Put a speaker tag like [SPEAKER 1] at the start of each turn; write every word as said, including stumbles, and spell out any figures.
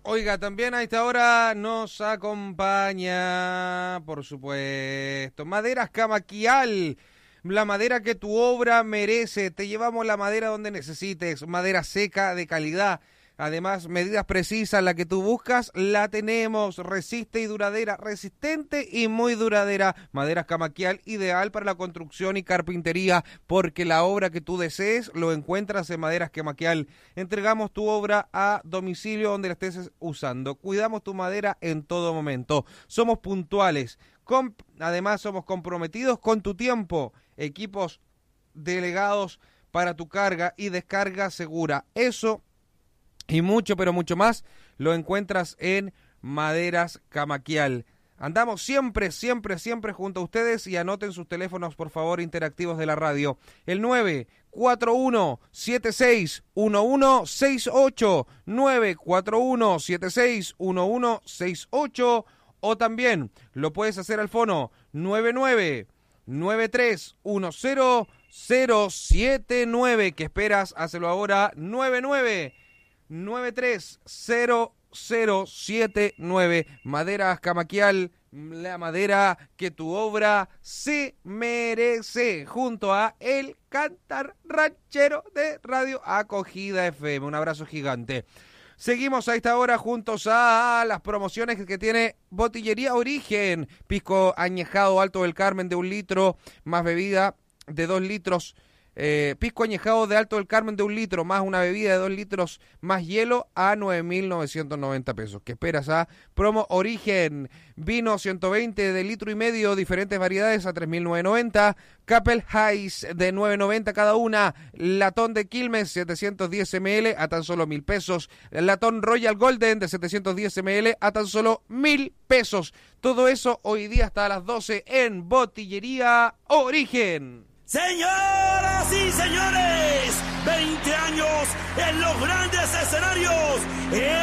[SPEAKER 1] Oiga, también a esta hora nos acompaña, por supuesto, Maderas Camaquial, la madera que tu obra merece. Te llevamos la madera donde necesites, madera seca, de calidad. Además, medidas precisas, la que tú buscas, la tenemos. Resiste y duradera, resistente y muy duradera. Maderas Camaquial, ideal para la construcción y carpintería, porque la obra que tú desees lo encuentras en Maderas Camaquial. Entregamos tu obra a domicilio donde la estés usando. Cuidamos tu madera en todo momento. Somos puntuales. Com- Además, somos comprometidos con tu tiempo. Equipos delegados para tu carga y descarga segura. Eso y mucho, pero mucho más, lo encuentras en Maderas Camaquial. Andamos siempre, siempre, siempre junto a ustedes y anoten sus teléfonos, por favor, interactivos de la radio. El nueve cuatro uno siete seis uno uno seis ocho, nueve cuatro uno siete seis uno uno seis ocho, o también lo puedes hacer al fono nueve nueve nueve tres uno cero cero siete nueve. ¿Qué esperas? Hazlo ahora, nueve nueve nueve tres cero cero siete nueve. Maderas Camaquial, la madera que tu obra se merece, junto a El Cantar Ranchero de Radio Acogida F M. Un abrazo gigante. Seguimos a esta hora juntos a las promociones que tiene Botillería Origen. Pisco añejado Alto del Carmen de un litro, más bebida de dos litros. Eh, pisco añejado de Alto del Carmen de un litro, más una bebida de dos litros, más hielo, a nueve mil novecientos noventa pesos. ¿Qué esperas? A Promo Origen, vino ciento veinte de litro y medio, diferentes variedades a tres mil novecientos noventa, Capel Heiss de nueve noventa cada una, latón de Quilmes setecientos diez mililitros a tan solo mil pesos, latón Royal Golden de setecientos diez mililitros a tan solo mil pesos. Todo eso hoy día hasta las doce en Botillería Origen.
[SPEAKER 2] Señoras y señores, veinte años en los grandes escenarios.